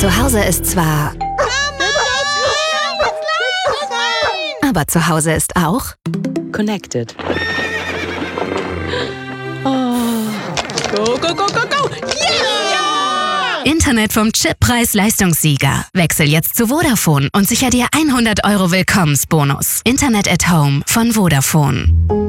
Zu Hause ist zwar... Aber zu Hause ist auch... Connected. Oh. Go, go, go, go, go! Yeah! Internet vom Chip-Preis-Leistungssieger. Wechsel jetzt zu Vodafone und sicher dir 100 € Willkommensbonus. Internet at Home von Vodafone.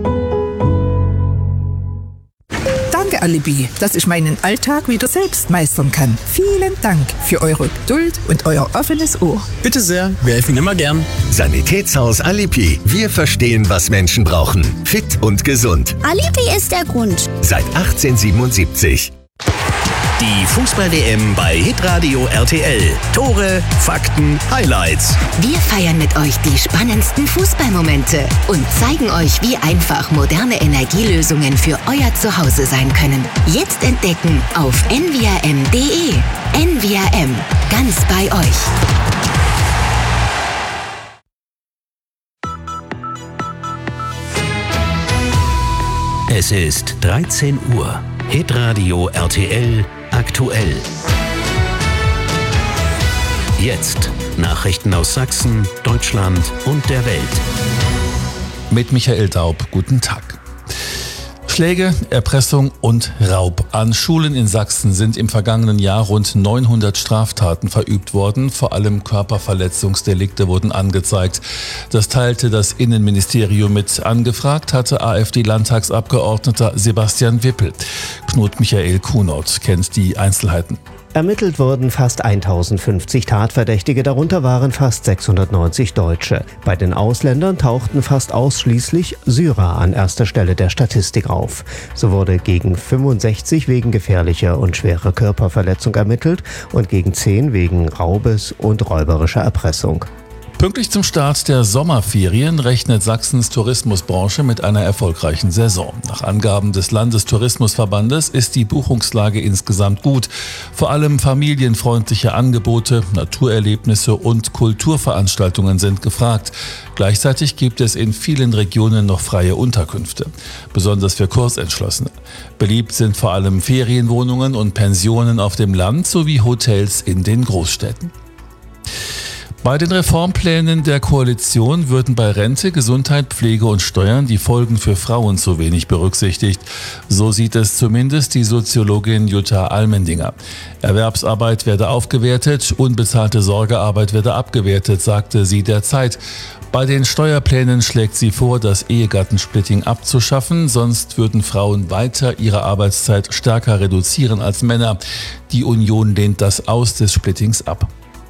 Danke, Alibi, dass ich meinen Alltag wieder selbst meistern kann. Vielen Dank für eure Geduld und euer offenes Ohr. Bitte sehr, wir helfen immer gern. Sanitätshaus Alibi. Wir verstehen, was Menschen brauchen. Fit und gesund. Alibi ist der Grund. Seit 1877. Die Fußball-WM bei Hitradio RTL. Tore, Fakten, Highlights. Wir feiern mit euch die spannendsten Fußballmomente und zeigen euch, wie einfach moderne Energielösungen für euer Zuhause sein können. Jetzt entdecken auf nvrm.de. NVRM. Ganz bei euch. Es ist 13 Uhr. Hitradio RTL aktuell. Jetzt Nachrichten aus Sachsen, Deutschland und der Welt. Mit Michael Daub, guten Tag. Schläge, Erpressung und Raub. An Schulen in Sachsen sind im vergangenen Jahr rund 900 Straftaten verübt worden. Vor allem Körperverletzungsdelikte wurden angezeigt. Das teilte das Innenministerium mit. Angefragt hatte AfD-Landtagsabgeordneter Sebastian Wippel. Knut Michael Kuhnert kennt die Einzelheiten. Ermittelt wurden fast 1050 Tatverdächtige, darunter waren fast 690 Deutsche. Bei den Ausländern tauchten fast ausschließlich Syrer an erster Stelle der Statistik auf. So wurde gegen 65 wegen gefährlicher und schwerer Körperverletzung ermittelt und gegen 10 wegen Raubes und räuberischer Erpressung. Pünktlich zum Start der Sommerferien rechnet Sachsens Tourismusbranche mit einer erfolgreichen Saison. Nach Angaben des Landestourismusverbandes ist die Buchungslage insgesamt gut. Vor allem familienfreundliche Angebote, Naturerlebnisse und Kulturveranstaltungen sind gefragt. Gleichzeitig gibt es in vielen Regionen noch freie Unterkünfte, besonders für Kursentschlossene. Beliebt sind vor allem Ferienwohnungen und Pensionen auf dem Land sowie Hotels in den Großstädten. Bei den Reformplänen der Koalition würden bei Rente, Gesundheit, Pflege und Steuern die Folgen für Frauen zu wenig berücksichtigt. So sieht es zumindest die Soziologin Jutta Almendinger. Erwerbsarbeit werde aufgewertet, unbezahlte Sorgearbeit werde abgewertet, sagte sie der Zeit. Bei den Steuerplänen schlägt sie vor, das Ehegattensplitting abzuschaffen, sonst würden Frauen weiter ihre Arbeitszeit stärker reduzieren als Männer. Die Union lehnt das Aus des Splittings ab.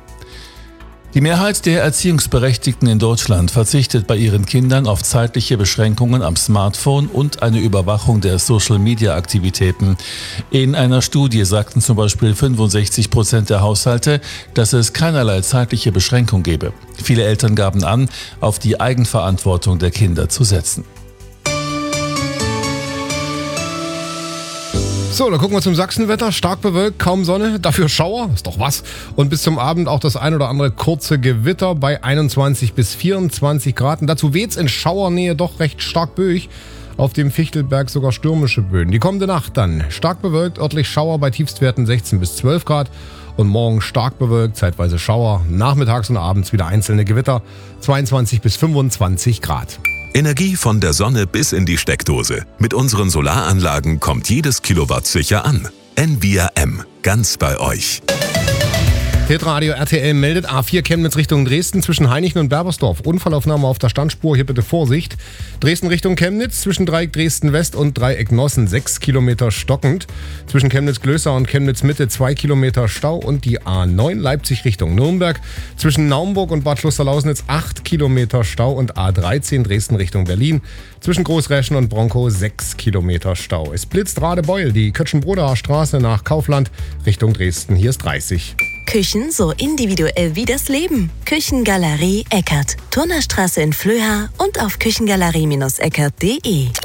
Die Mehrheit der Erziehungsberechtigten in Deutschland verzichtet bei ihren Kindern auf zeitliche Beschränkungen am Smartphone und eine Überwachung der Social-Media-Aktivitäten. In einer Studie sagten zum Beispiel 65% der Haushalte, dass es keinerlei zeitliche Beschränkung gebe. Viele Eltern gaben an, auf die Eigenverantwortung der Kinder zu setzen. So, dann gucken wir zum Sachsenwetter. Stark bewölkt, kaum Sonne, dafür Schauer, ist doch was. Und bis zum Abend auch das ein oder andere kurze Gewitter bei 21 bis 24 Grad. Und dazu weht's in Schauernähe doch recht stark böig. Auf dem Fichtelberg sogar stürmische Böen. Die kommende Nacht dann stark bewölkt, örtlich Schauer bei Tiefstwerten 16 bis 12 Grad. Und morgen stark bewölkt, zeitweise Schauer. Nachmittags und abends wieder einzelne Gewitter, 22 bis 25 Grad. Energie von der Sonne bis in die Steckdose. Mit unseren Solaranlagen kommt jedes Kilowatt sicher an. NVRM, ganz bei euch. Hitradio RTL meldet A4 Chemnitz Richtung Dresden zwischen Hainichen und Berbersdorf. Unfallaufnahme auf der Standspur, hier bitte Vorsicht. Dresden Richtung Chemnitz zwischen Dreieck Dresden West und Dreieck Nossen 6 Kilometer stockend. Zwischen Chemnitz-Glößer und Chemnitz-Mitte 2 Kilometer Stau und die A9 Leipzig Richtung Nürnberg. Zwischen Naumburg und Bad Klosterlausnitz 8 Kilometer Stau und A13 Dresden Richtung Berlin. Zwischen Großräschen und Bronkow 6 Kilometer Stau. Es blitzt Radebeul, die Kötschenbrodaer Straße nach Kaufland Richtung Dresden. Hier ist 30. Küchen so individuell wie das Leben. Küchengalerie Eckert. Turnerstraße in Flöha und auf küchengalerie-eckert.de.